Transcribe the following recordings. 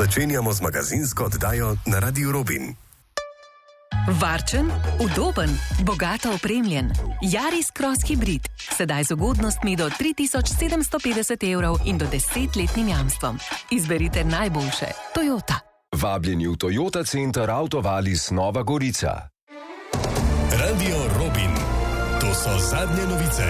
Začenjamo z magazinsko oddajo na Radiu Robin. Varčen, udoben, bogato opremljen. Yaris Cross Hybrid. Sedaj z ugodnostmi do 3750 evrov in do 10-letnim jamstvom. Izberite najboljše. Toyota. Vabljeni v Toyota Center Autovalis Nova Gorica. Radio Robin. To so zadnje novice.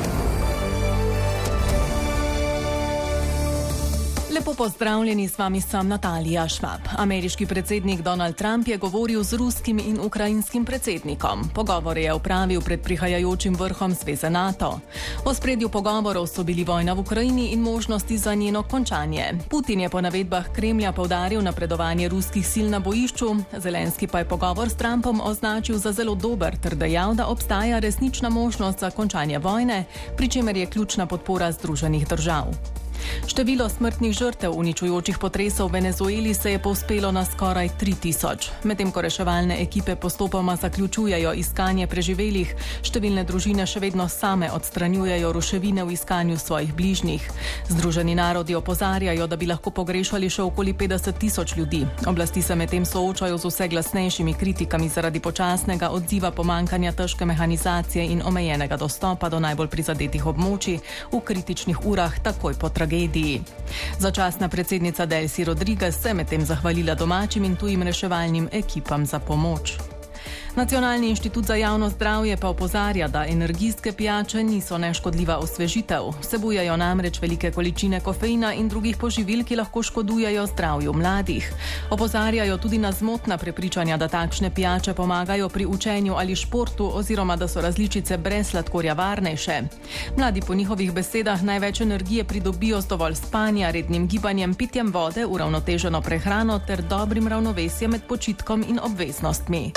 Lepo pozdravljeni, s vami sem Natalija Švab. Ameriški predsednik Donald Trump je govoril z ruskim in ukrajinskim predsednikom. Pogovor je opravil pred prihajajočim vrhom Zveze NATO. V ospredju pogovorov so bili vojna v Ukrajini in možnosti za njeno končanje. Putin je po navedbah Kremlja poudaril napredovanje ruskih sil na bojišču, Zelenski pa je pogovor s Trumpom označil za zelo dober ter dejal, da obstaja resnična možnost za končanje vojne, pri čemer je ključna podpora Združenih držav. Število smrtnih žrtev uničujočih potresov v Venezueli se je povzpelo na skoraj 3000. Medtem ko reševalne ekipe postopoma zaključujejo iskanje preživelih, številne družine še vedno same odstranjujejo ruševine v iskanju svojih bližnjih. Združeni narodi opozarjajo, da bi lahko pogrešali še okoli 50 000 ljudi. Oblasti se medtem soočajo z vse glasnejšimi kritikami zaradi počasnega odziva pomanjkanja težke mehanizacije in omejenega dostopa do najbolj prizadetih območij v kritičnih urah takoj po tragediji. Začasna predsednica Delcy Rodriguez se medtem zahvalila domačim in tujim reševalnim ekipam za pomoč. Nacionalni inštitut za javno zdravje pa opozarja, da energijske pijače niso neškodljiva osvežitev. Vsebujejo namreč velike količine kofeina in drugih poživil, ki lahko škodujejo zdravju mladih. Opozarjajo tudi na zmotna prepričanja, da takšne pijače pomagajo pri učenju ali športu oziroma da so različice brez sladkorja varnejše. Mladi po njihovih besedah največ energije pridobijo z dovolj spanja, rednim gibanjem, pitjem vode, uravnoteženo prehrano ter dobrim ravnovesjem med počitkom in obveznostmi.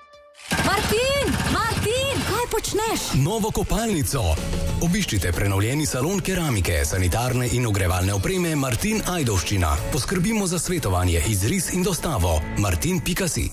Martin, kaj počneš? Novo kopalnico. Obiščite prenovljeni salon keramike, sanitarne in ogrevalne opreme Martin Ajdovščina. Poskrbimo za svetovanje, izris in dostavo. Martin.si.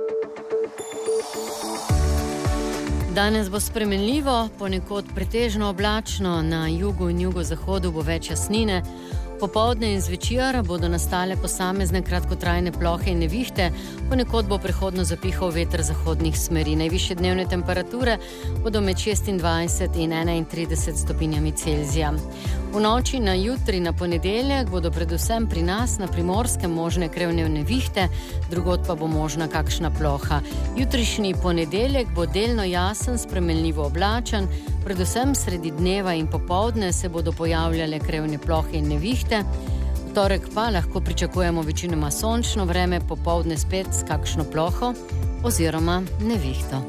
Danes bo spremenljivo, ponekod pretežno oblačno, na jugu in jugozahodu bo več jasnine. Popoldne in zvečer bodo nastale posamezne kratkotrajne plohe in nevihte, ponekod bo prehodno zapihal veter zahodnih smeri. Najvišje dnevne temperature bodo med 26 in 31 stopinjami Celzija. V noči na jutri na ponedeljek bodo predvsem pri nas na Primorskem možne krevne nevihte, drugod pa bo možna kakšna ploha. Jutrišnji ponedeljek bo delno jasen, spremenljivo oblačen, predvsem sredi dneva in popoldne se bodo pojavljale krevne plohe in nevihte. V torek pa lahko pričakujemo večinoma sončno vreme, popoldne spet s kakšno ploho oziroma nevihto.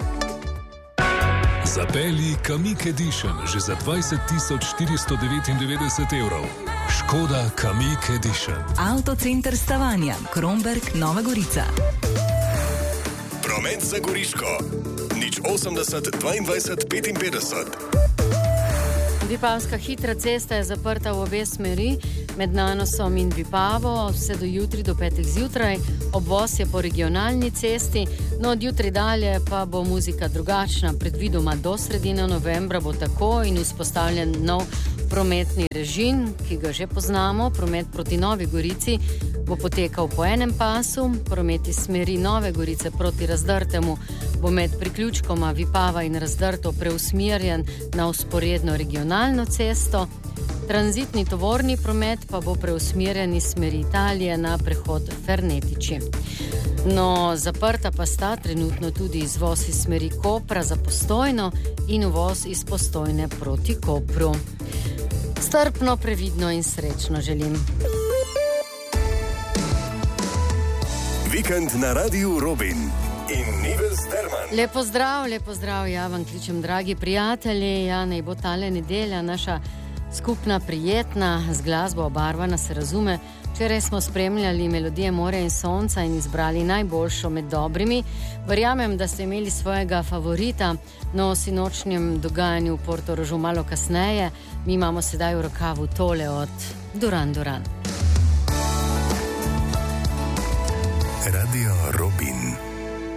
Zapelji Kamiq Edition že za 20.499 evrov. Škoda Kamiq Edition. Autocenter Stavanja, Kromberk, Nova Gorica. Promet za Goriško. 080 22 55. Vipavska hitra cesta je zaprta v obe smeri, med Nanosom in Vipavo, vse do jutri do 5 zjutraj. Obvoz je po regionalni cesti, no od jutri dalje pa bo muzika drugačna. Predvidoma do sredine novembra bo tako in vzpostavljen nov prometni režim, ki ga že poznamo. Promet proti Novi Gorici bo potekal po enem pasu, promet iz smeri Nove Gorice proti Razdrtemu bo med priključkoma Vipava in Razdrto preusmerjen na vzporedno regionalno cesto. Tranzitni tovorni promet pa bo preusmerjen iz smeri Italije na prehod Fernetiči. No, zaprta pa sta trenutno tudi izvoz iz smeri Kopra za Postojno in uvoz iz Postojne proti Kopru. Strpno, previdno in srečno želim. Vikend na Radiu Robin in Nives Derman. Lep pozdrav, ja vam kličem, dragi prijatelji. Ja, naj bo tale nedelja naša skupna, prijetna, z glasbo obarvana, se razume. Včeraj smo spremljali melodije morja in sonca in izbrali najboljšo med dobrimi. Verjamem, da ste imeli svojega favorita, no o sinočnjem dogajanju v Portorožu malo kasneje. Mi imamo sedaj v rokavu tole od Duran Duran. Radio Robin.